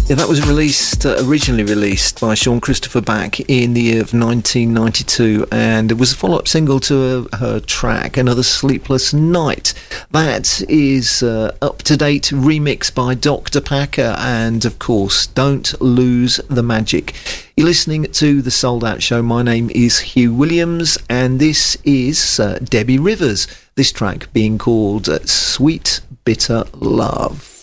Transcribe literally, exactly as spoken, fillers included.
Yeah, that was released, uh, originally released by Sean Christopher Back in the year of nineteen ninety-two, and it was a follow-up single to uh, her track, Another Sleepless Night. That is uh, up-to-date remix by Doctor Packer, and of course, Don't Lose the Magic. You're listening to The Souled Out Show. My name is Hugh Williams, and this is uh, Debbie Rivers, this track being called uh, Sweet Bitter Love.